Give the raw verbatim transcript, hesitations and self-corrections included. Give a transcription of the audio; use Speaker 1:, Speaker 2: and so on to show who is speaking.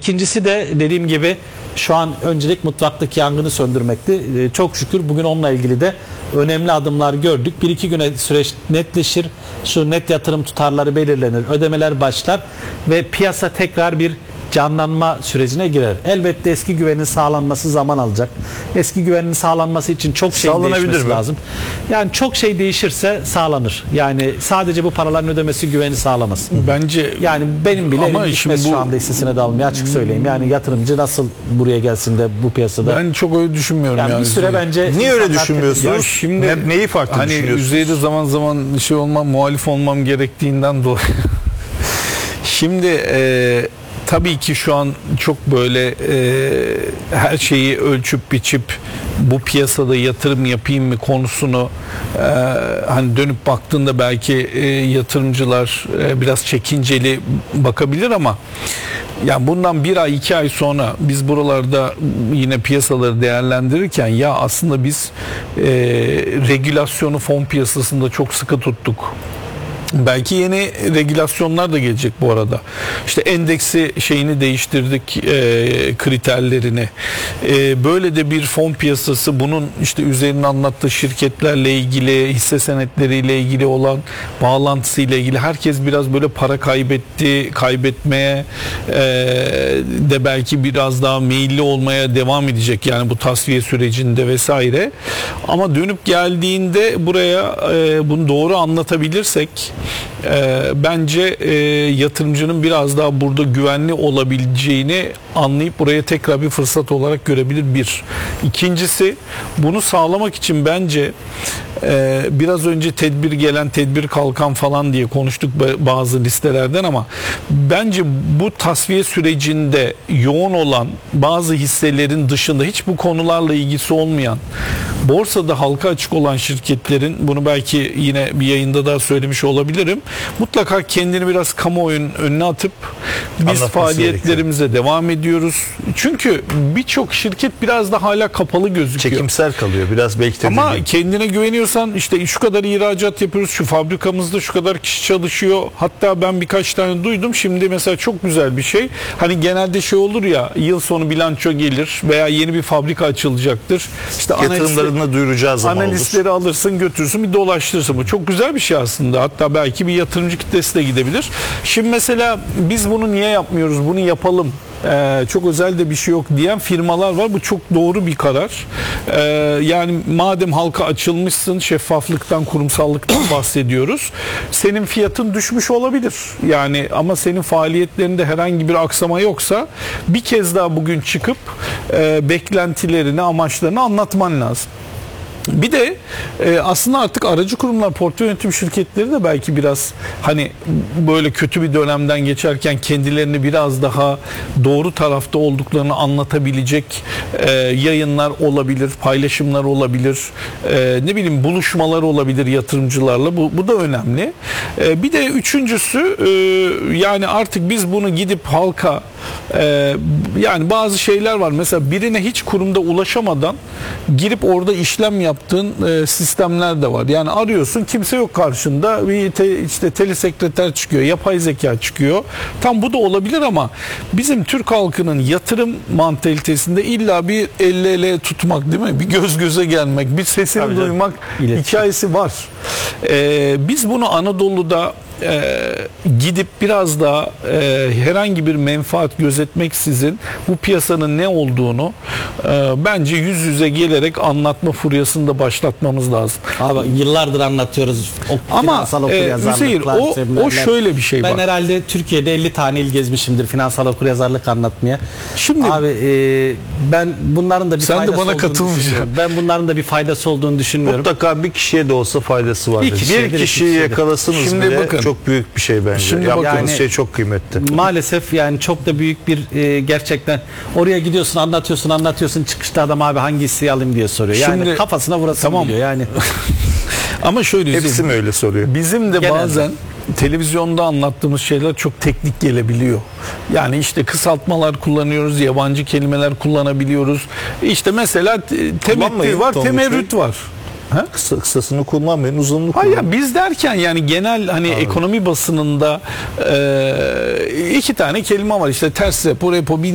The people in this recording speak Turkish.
Speaker 1: İkincisi de dediğim gibi şu an öncelik mutfaktaki yangını söndürmekti. E, çok şükür bugün onunla ilgili de önemli adımlar gördük. Bir iki güne süreç netleşir. Şu net yatırım tutarları belirlenir. Ödemeler başlar ve piyasa tekrar bir canlanma sürecine girer. Elbette eski güvenin sağlanması zaman alacak. Eski güvenin sağlanması için çok şey değişmesi mi? lazım. Yani çok şey değişirse sağlanır. Yani sadece bu paraların ödemesi güveni sağlamaz.
Speaker 2: Bence
Speaker 1: yani benim bile
Speaker 2: ama
Speaker 1: şimdi bu, şu anda hissesine dalmaya açık söyleyeyim. Yani yatırımcı nasıl buraya gelsin de bu piyasada.
Speaker 2: Ben çok öyle düşünmüyorum.
Speaker 1: Yani, yani bir süre bence.
Speaker 3: Niye öyle düşünmüyorsunuz?
Speaker 2: Şimdi
Speaker 3: ne, neyi farklı
Speaker 2: hani
Speaker 3: düşünüyorsunuz?
Speaker 2: Yüzeyde zaman zaman şey olmam, muhalif olmam gerektiğinden dolayı. Şimdi eee tabii ki şu an çok böyle e, her şeyi ölçüp biçip bu piyasada yatırım yapayım mı konusunu e, hani dönüp baktığında belki e, yatırımcılar e, biraz çekinceli bakabilir ama yani bundan bir ay iki ay sonra biz buralarda yine piyasaları değerlendirirken ya aslında biz e, regülasyonu fon piyasasında çok sıkı tuttuk. Belki yeni regülasyonlar da gelecek bu arada. İşte endeksi şeyini değiştirdik, e, kriterlerini. E, böyle de bir fon piyasası bunun işte üzerine anlattığı şirketlerle ilgili, hisse senetleriyle ilgili olan bağlantısıyla ilgili herkes biraz böyle para kaybetti, kaybetmeye e, de belki biraz daha meyilli olmaya devam edecek. Yani bu tasfiye sürecinde vesaire. Ama dönüp geldiğinde buraya e, bunu doğru anlatabilirsek E, bence e, yatırımcının biraz daha burada güvenli olabileceğini anlayıp buraya tekrar bir fırsat olarak görebilir bir. İkincisi bunu sağlamak için bence e, biraz önce tedbir gelen tedbir kalkan falan diye konuştuk bazı listelerden ama bence bu tasfiye sürecinde yoğun olan bazı hisselerin dışında hiç bu konularla ilgisi olmayan borsada halka açık olan şirketlerin bunu belki yine bir yayında daha söylemiş olabilirim. Mutlaka kendini biraz kamuoyunun önüne atıp biz
Speaker 3: anlatması
Speaker 2: faaliyetlerimize gerekiyor. Devam ediyoruz. Çünkü birçok şirket biraz da hala kapalı gözüküyor.
Speaker 3: Çekimsel kalıyor. Biraz belki tedirgin.
Speaker 2: Ama kendine güveniyorsan işte şu kadar ihracat yapıyoruz, şu fabrikamızda şu kadar kişi çalışıyor. Hatta ben birkaç tane duydum. Şimdi mesela çok güzel bir şey. Hani genelde şey olur ya, yıl sonu bilanço gelir veya yeni bir fabrika açılacaktır. İşte
Speaker 3: yatırımlarını duyuracağı zaman
Speaker 2: analistleri
Speaker 3: olur.
Speaker 2: alırsın, götürürsün, bir dolaştırırsın. Bu çok güzel bir şey aslında. Hatta belki bir yatırımcı kitlesi de gidebilir. Şimdi mesela biz bunu niye yapmıyoruz? Bunu yapalım. Ee, çok özel de bir şey yok diyen firmalar var. Bu çok doğru bir karar. Ee, yani madem halka açılmışsın, şeffaflıktan, kurumsallıktan bahsediyoruz. Senin fiyatın düşmüş olabilir. Yani ama senin faaliyetlerinde herhangi bir aksama yoksa bir kez daha bugün çıkıp e, beklentilerini, amaçlarını anlatman lazım. Bir de e, aslında artık aracı kurumlar, portföy yönetim şirketleri de belki biraz hani böyle kötü bir dönemden geçerken kendilerini biraz daha doğru tarafta olduklarını anlatabilecek e, yayınlar olabilir, paylaşımlar olabilir, e, ne bileyim buluşmalar olabilir yatırımcılarla. Bu, bu da önemli. E, bir de üçüncüsü e, yani artık biz bunu gidip halka e, yani bazı şeyler var. Mesela birine hiç kurumda ulaşamadan girip orada işlem yap yaptığın e, sistemler de var. Yani arıyorsun, kimse yok karşında. Bir te, işte telesekreter çıkıyor, yapay zeka çıkıyor. Tam bu da olabilir ama bizim Türk halkının yatırım mantalitesinde illa bir el ele tutmak, değil mi? Bir göz göze gelmek, bir sesini Tabii duymak canım. hikayesi var. E, biz bunu Anadolu'da e, gidip biraz daha e, herhangi bir menfaat gözetmeksizin bu piyasanın ne olduğunu e, bence yüz yüze gelerek anlatma furyasını da başlatmamız lazım.
Speaker 1: Abi yıllardır anlatıyoruz. O
Speaker 2: Ama e, Hüseyin o, o şöyle bir şey
Speaker 1: ben
Speaker 2: var.
Speaker 1: Ben herhalde Türkiye'de elli tane il gezmişimdir finansal okuryazarlık anlatmaya.
Speaker 2: Şimdi
Speaker 1: abi e, ben bunların da bir
Speaker 2: sen
Speaker 1: faydası
Speaker 2: de bana
Speaker 1: olduğunu
Speaker 2: katılmayacaksın.
Speaker 1: Ben bunların da bir faydası olduğunu düşünmüyorum.
Speaker 3: Mutlaka bir kişiye de olsa faydası vardır. Bir, kişiye, bir kişiyi yakalasınız
Speaker 2: Şimdi
Speaker 3: bile
Speaker 2: bakın,
Speaker 3: çok büyük bir şey bence.
Speaker 2: Şimdi
Speaker 3: yaptığınız
Speaker 1: yani,
Speaker 3: şey çok kıymetli.
Speaker 1: Maalesef yani çok da büyük bir e, gerçekten oraya gidiyorsun, anlatıyorsun anlatıyorsun çıkışta adam abi hangi hisseyi alayım diye soruyor. Yani Şimdi, kafasına vurasın tamam. Biliyor yani.
Speaker 3: Ama şöyle hepsi mi öyle soruyor?
Speaker 2: Bizim de
Speaker 1: Genelde.
Speaker 2: bazen televizyonda anlattığımız şeyler çok teknik gelebiliyor. Yani işte kısaltmalar kullanıyoruz, yabancı kelimeler kullanabiliyoruz. İşte mesela temettü var, temerrüt var.
Speaker 3: Ha? Kısa, kısasını kullanmayın, uzunluğunu kullanmayın.
Speaker 2: Hayır, biz derken yani genel hani Anladım. Ekonomi basınında e, iki tane kelime var işte ters repo, repo